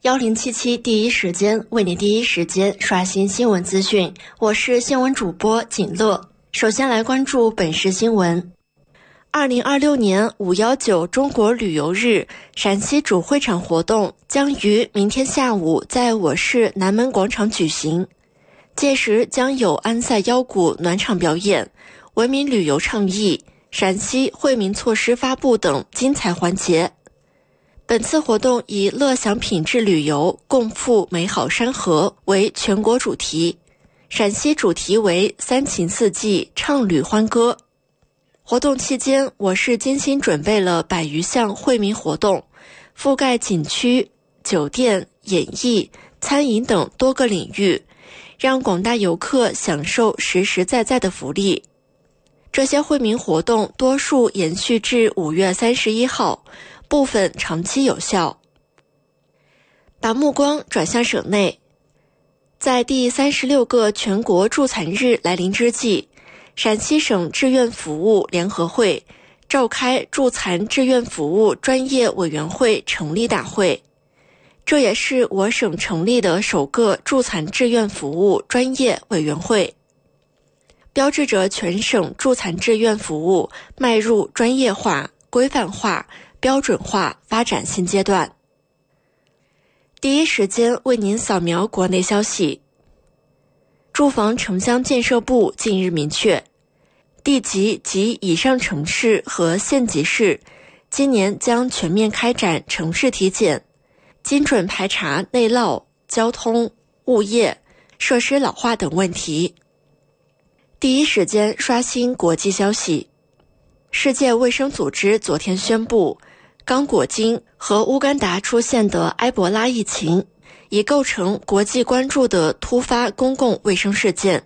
1077第一时间为你第一时间刷新新闻资讯，我是新闻主播锦乐。首先来关注本市新闻。2026年519中国旅游日陕西主会场活动将于明天下午在我市南门广场举行，届时将有安塞腰鼓暖场表演、文明旅游倡议、陕西惠民措施发布等精彩环节。本次活动以乐享品质旅游，共赴美好山河为全国主题，陕西主题为三秦四季畅旅欢歌。活动期间，我市精心准备了100余项惠民活动，覆盖景区、酒店、演艺、餐饮等多个领域，让广大游客享受实实在在的福利。这些惠民活动多数延续至5月31号，部分长期有效。把目光转向省内，在第36个全国助残日来临之际，陕西省志愿服务联合会召开助残志愿服务专业委员会成立大会，这也是我省成立的首个助残志愿服务专业委员会，标志着全省助残志愿服务迈入专业化、规范化、标准化发展新阶段。第一时间为您扫描国内消息。住房城乡建设部近日明确，地级及以上城市和县级市今年将全面开展城市体检，精准排查内涝、交通、物业、设施老化等问题。第一时间刷新国际消息。世界卫生组织昨天宣布，刚果金和乌干达出现的埃博拉疫情已构成国际关注的突发公共卫生事件。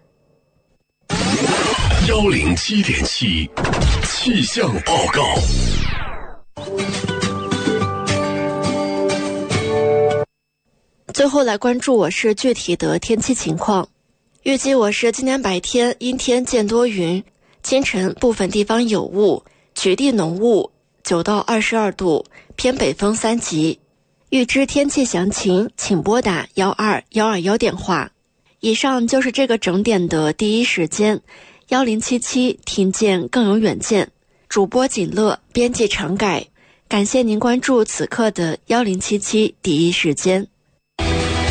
107.7气象报告。 最后来关注我市具体的天气情况。预计我市今天白天阴天见多云，清晨部分地方有雾，局地浓雾，9到22度，偏北风3级。预知天气详情，请拨打12121电话。以上就是这个整点的第一时间，1077听见更有远见。主播锦乐，编辑常改。感谢您关注此刻的1077第一时间。